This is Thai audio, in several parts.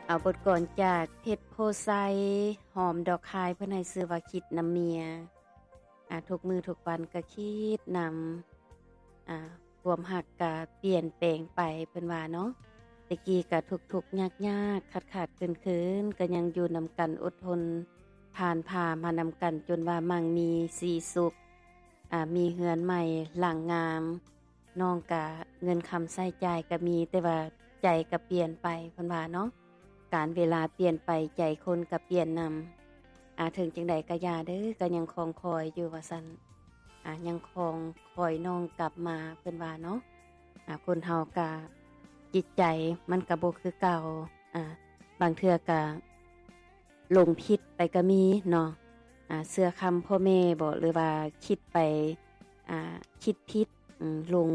เอาบทก่อนจากเพชรโพไซหอมดอกคายเพื่อนให้ซื้อว่าคิดนำเมียทุกมือทุกวันก็คิดนำความหักก็เปลี่ยนแปลงไปเพิ่นว่าเนาะตะกี้ก็ทุกข์ๆยากๆขาดๆเคินๆก็ยังอยู่นำกันอดทนผ่านมานำกันจนว่ามั่งมีสีสุขมีเฮือนใหม่หลังงามน้องก็เงินคำใช้จ่ายก็มีแต่ว่าใจก็เปลี่ยนไปเพิ่นว่าเนาะการเวลาเปลี่ยนไปใจคนก็เปลี่ยนนำถึงจังใดก็อย่าเด้อก็ยังคงคอยอยู่ว่าซั่นยังคงคอยน้องกลับมาเพิ่นว่าเนาะคนเฮาก็จิตใจมันก็บ่คือเก่าบางเทื่อก็หลงผิดไปก็มีเนาะเชื่อคำพ่อแม่บ่หรือว่าคิดไปคิดผิดหลง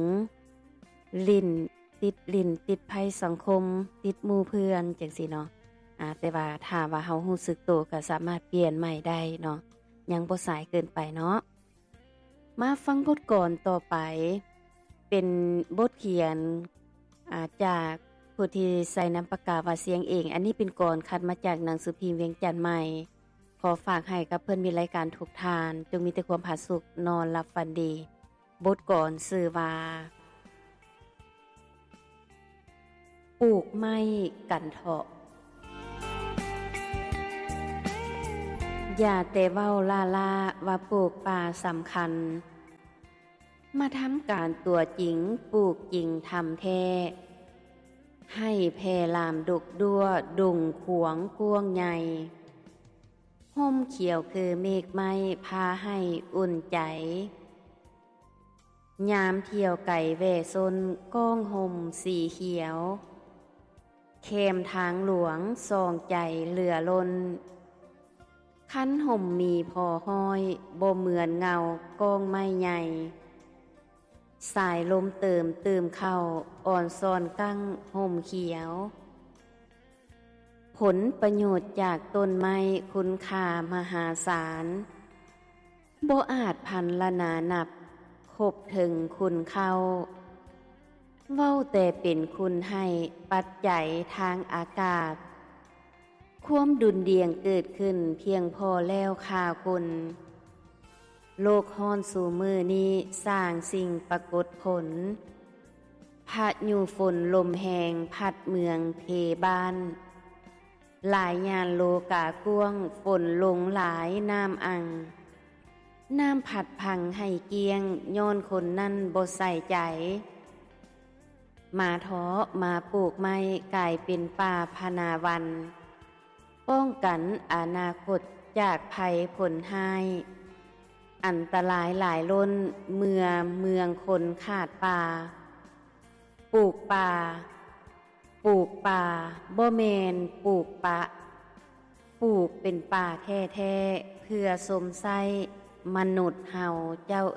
ลิ้นติดภัยสังคมติดหมู่เพื่อนจังซี่เนาะแต่ว่าถ้าว่าเฮารู้สึกตัวก็สามารถเปลี่ยนใหม่ได้เนาะยังบ่สายเกินไปเนาะมาฟังบทกลอนต่อไปเป็นบทเขียนจากผู้ที่ใส่น้ำปากกาว่าเสียงเองอันนี้เป็นกลอนคัดมาจากหนังสือพิมพ์เวียงจันทน์ใหม่ขอฝากให้กับเพิ่นมีรายการทุกทานจงมีแต่ความผาสุกนอนหลับฝันดีบทกลอนชื่อว่าปลูกไม้กันเถาะอย่าแต่เว้าล่าว่าปลูกป่าสำคัญมาทำการตัวจริงปลูกจริงทำแท้ให้แพร่ลามดกดั่วดุ่งขวงกวงใหญ่ห่มเขียวคือเมฆไม้พาให้อุ่นใจยามเที่ยวไก่แว่ซนก้องห่มสีเขียวเข้มทางหลวงทรองใจเหลือล้นคันห่มมีพอห้อยบ่เหมือนเงากองไม้ใหญ่สายลมเติมเข้าอ่อนซ้อนกั้งห่มเขียวผลประโยชน์จากต้นไม้คุณค่ามหาศาลบ่อาจพันละนานับคบถึงคุณเข้าเว้าแต่เป็นคุณให้ปัจจัยทางอากาศความดุลเดียงเกิดขึ้นเพียงพอแล้วค่าคุณโลกฮ้อนสู่มือนี้สร้างสิ่งปรากฏผลพายุฝนลมแหงพัดเมืองเพบ้านหลายยานโลกากว้างฝนลงหลายน้ำอังน้ำผัดพังให้เกียงย้อนคนนั่นบ่ใส่ใจมาท้อมาปลูกไม้กลายเป็นป่าพนาวันป้องกันอนาคตจากภัยผลหายอันตรายหลายล้นเมืองคนขาดป่าปลูกป่าบ่แม่นปลูกปะปลูกเป็นป่าแท้ๆเพื่อสมไส้มนุษย์เฮาเจ้า